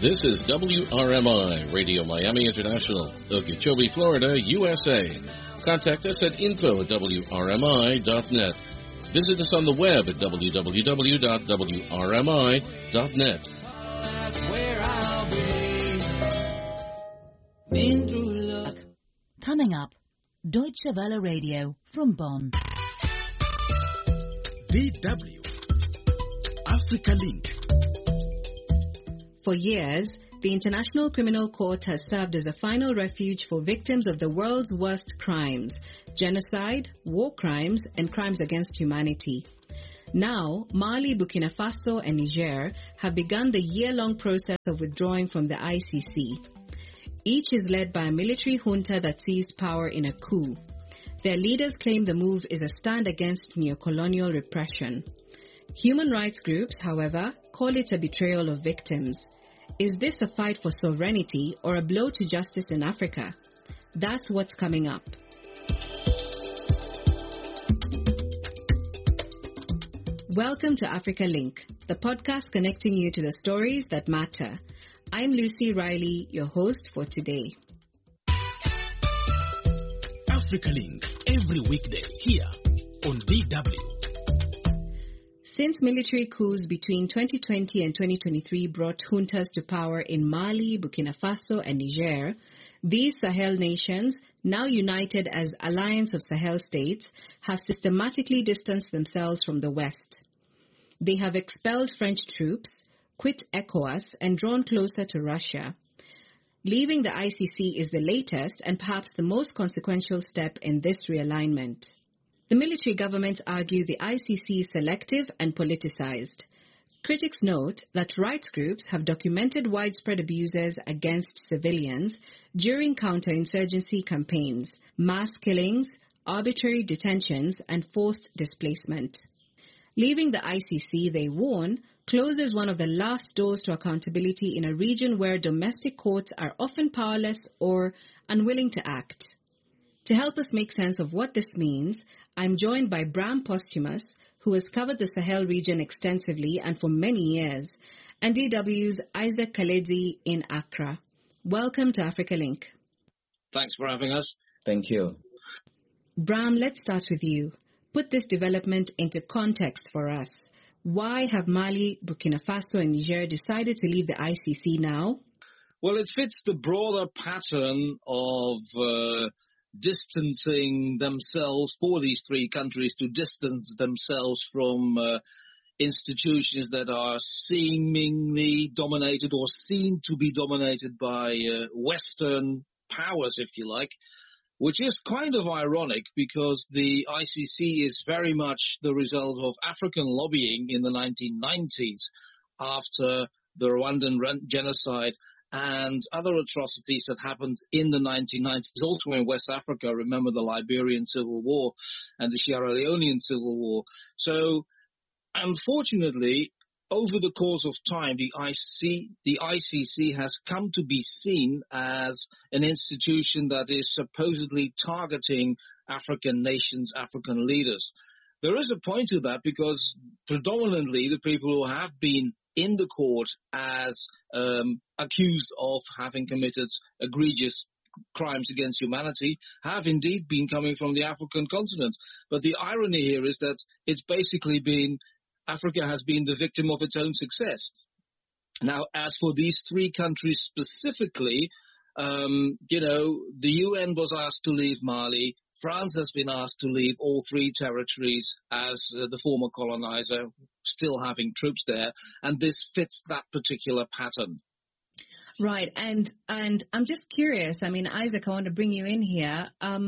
This is WRMI, Radio Miami International, Okeechobee, Florida, USA. Contact us at info@wrmi.net. Visit us on the web at www.wrmi.net. Coming up, Deutsche Welle Radio from Bonn. DW Africa Link. For years, the International Criminal Court has served as a final refuge for victims of the world's worst crimes: genocide, war crimes, and crimes against humanity. Now, Mali, Burkina Faso, and Niger have begun the year-long process of withdrawing from the ICC. Each is led by a military junta that seized power in a coup. Their leaders claim the move is a stand against neocolonial repression. Human rights groups, however, call it a betrayal of victims. Is this a fight for sovereignty or a blow to justice in Africa? That's what's coming up. Welcome to Africa Link, the podcast connecting you to the stories that matter. I'm Lucy Riley, your host for today. Africa Link, every weekday here on DW. Since military coups between 2020 and 2023 brought juntas to power in Mali, Burkina Faso, and Niger, these Sahel nations, now united as Alliance of Sahel States, have systematically distanced themselves from the West. They have expelled French troops, quit ECOWAS, and drawn closer to Russia. Leaving the ICC is the latest and perhaps the most consequential step in this realignment. The military governments argue the ICC is selective and politicized. Critics note that rights groups have documented widespread abuses against civilians during counterinsurgency campaigns, mass killings, arbitrary detentions, and forced displacement. Leaving the ICC, they warn, closes one of the last doors to accountability in a region where domestic courts are often powerless or unwilling to act. To help us make sense of what this means, I'm joined by Bram Posthumus, who has covered the Sahel region extensively and for many years, and DW's Isaac Khaledi in Accra. Welcome to Africa Link. Thanks for having us. Thank you. Bram, let's start with you. Put this development into context for us. Why have Mali, Burkina Faso, and Niger decided to leave the ICC now? Well, it fits the broader pattern of distancing themselves, for these three countries to distance themselves from institutions that are seemingly dominated or seem to be dominated by Western powers, if you like, which is kind of ironic because the ICC is very much the result of African lobbying in the 1990s after the Rwandan genocide and other atrocities that happened in the 1990s, also in West Africa. Remember the Liberian Civil War and the Sierra Leonean Civil War. So, unfortunately, over the course of time, the ICC has come to be seen as an institution that is supposedly targeting African nations, African leaders. There is a point to that because predominantly the people who have been in the court as accused of having committed egregious crimes against humanity have indeed been coming from the African continent. But the irony here is that it's basically been Africa has been the victim of its own success. Now, as for these three countries specifically, the UN was asked to leave Mali. France has been asked to leave all three territories as the former colonizer, still having troops there, and this fits that particular pattern. Right, and I'm just curious. I mean, Isaac, I want to bring you in here.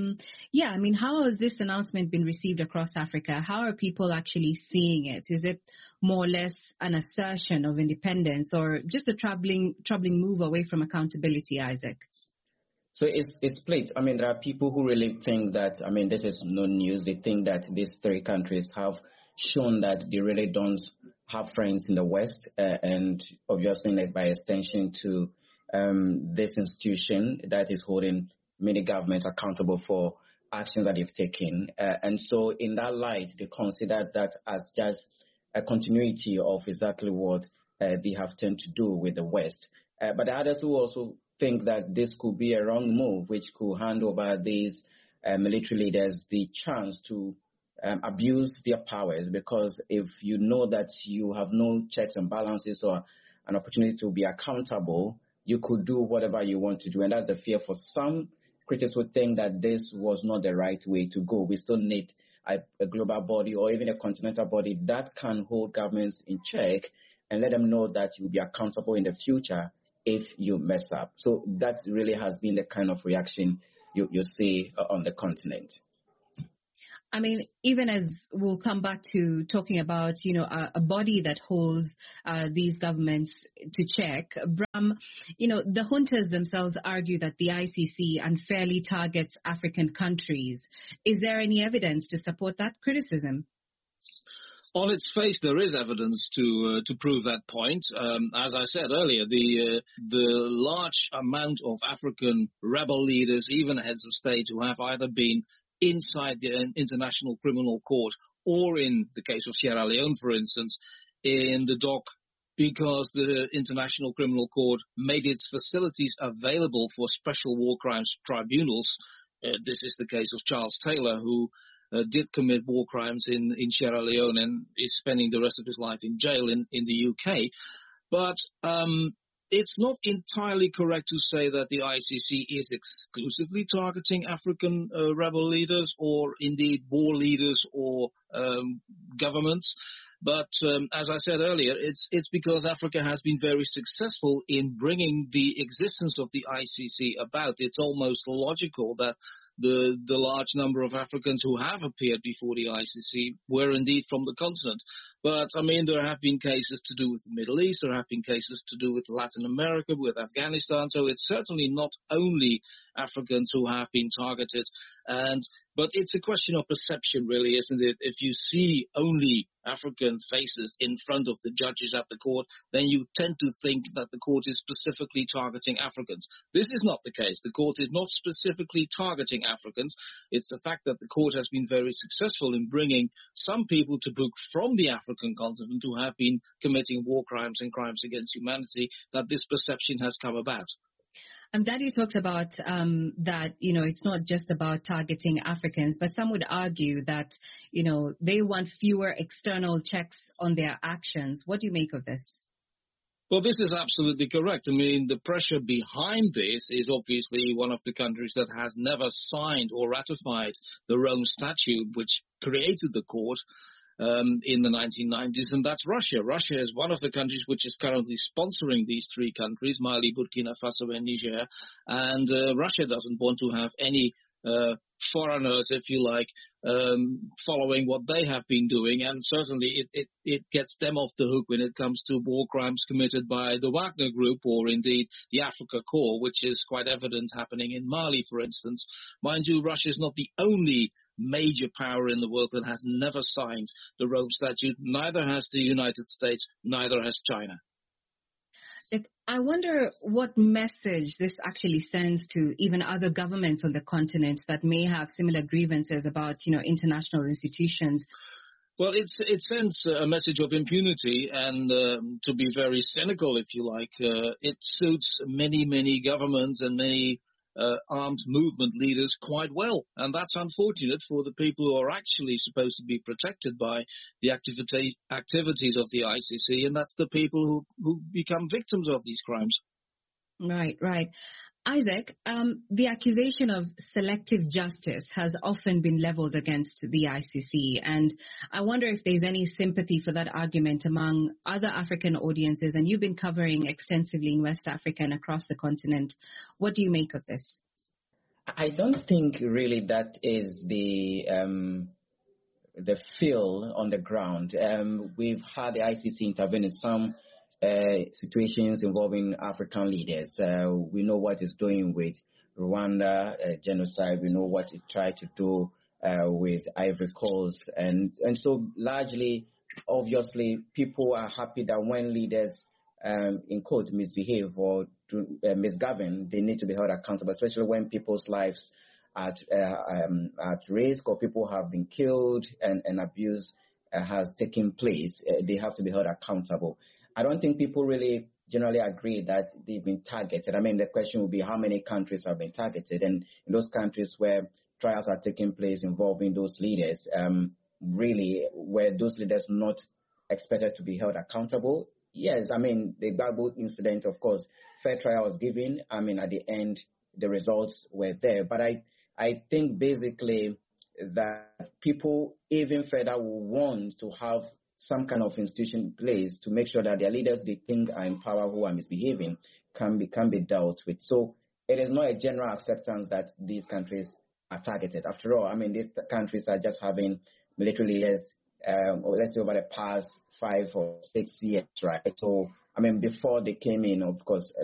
How has this announcement been received across Africa? How are people actually seeing it? Is it more or less an assertion of independence or just a troubling move away from accountability, Isaac? So it's split. I mean, there are people who really think that, this is no news. They think that these three countries have shown that they really don't have friends in the West, and obviously, by extension to this institution that is holding many governments accountable for actions that they've taken. And so in that light, they consider that as just a continuity of exactly what they have tended to do with the West. But there are others who also think that this could be a wrong move, which could hand over these military leaders the chance to abuse their powers, because if you know that you have no checks and balances or an opportunity to be accountable, you could do whatever you want to do. And that's the fear for some. Critics would think that this was not the right way to go. We still need a global body or even a continental body that can hold governments in check and let them know that you'll be accountable in the future if you mess up. So that really has been the kind of reaction you see on the continent. I mean, even as we'll come back to talking about, a body that holds these governments to check, Bram, the juntas themselves argue that the ICC unfairly targets African countries. Is there any evidence to support that criticism? On its face, there is evidence to prove that point. As I said earlier, the large amount of African rebel leaders, even heads of state, who have either been inside the International Criminal Court or, in the case of Sierra Leone, for instance, in the dock because the International Criminal Court made its facilities available for special war crimes tribunals. This is the case of Charles Taylor, who did commit war crimes in Sierra Leone and is spending the rest of his life in jail in the UK. But it's not entirely correct to say that the ICC is exclusively targeting African rebel leaders or indeed war leaders or governments. But as I said earlier, it's because Africa has been very successful in bringing the existence of the ICC about. It's almost logical that the large number of Africans who have appeared before the ICC were indeed from the continent. But, I mean, there have been cases to do with the Middle East, there have been cases to do with Latin America, with Afghanistan, so it's certainly not only Africans who have been targeted. But it's a question of perception, really, isn't it? If you see only African faces in front of the judges at the court, then you tend to think that the court is specifically targeting Africans. This is not the case. The court is not specifically targeting Africans. It's the fact that the court has been very successful in bringing some people to book from the African continent who have been committing war crimes and crimes against humanity, that this perception has come about. Daddy talks about that, it's not just about targeting Africans, but some would argue that, they want fewer external checks on their actions. What do you make of this? Well, this is absolutely correct. I mean, the pressure behind this is obviously one of the countries that has never signed or ratified the Rome Statute, which created the court in the 1990s, and that's Russia. Russia is one of the countries which is currently sponsoring these three countries, Mali, Burkina Faso, and Niger, and Russia doesn't want to have any foreigners, if you like, following what they have been doing, and certainly it gets them off the hook when it comes to war crimes committed by the Wagner Group or indeed the Africa Corps, which is quite evident happening in Mali, for instance. Mind you, Russia is not the only major power in the world that has never signed the Rome Statute. Neither has the United States, neither has China. I wonder what message this actually sends to even other governments on the continent that may have similar grievances about, international institutions. Well, it sends a message of impunity, and to be very cynical, if you like, it suits many, many governments and many armed movement leaders quite well. And that's unfortunate for the people who are actually supposed to be protected by the activities of the ICC, and that's the people who become victims of these crimes. Right. Isaac, the accusation of selective justice has often been leveled against the ICC, and I wonder if there's any sympathy for that argument among other African audiences, and you've been covering extensively in West Africa and across the continent. What do you make of this? I don't think really that is the feel on the ground. We've had the ICC intervene in some situations involving African leaders. We know what it's doing with Rwanda genocide. We know what it tried to do with Ivory Coast. And so largely, obviously, people are happy that when leaders, in quote, misbehave or misgovern, they need to be held accountable, especially when people's lives are at risk or people have been killed and abuse has taken place. They have to be held accountable. I don't think people really generally agreed that they've been targeted. I mean, the question would be how many countries have been targeted, and in those countries where trials are taking place involving those leaders, really, were those leaders not expected to be held accountable? Yes, I mean, the Gbagbo incident, of course, fair trial was given. I mean, at the end, the results were there. But I think basically that people even further will want to have some kind of institution in place to make sure that their leaders they think are in power who are misbehaving can be dealt with. So it is not a general acceptance that these countries are targeted. After all, I mean, these countries are just having military leaders, let's say over the past 5 or 6 years, right? So, I mean, before they came in, of course,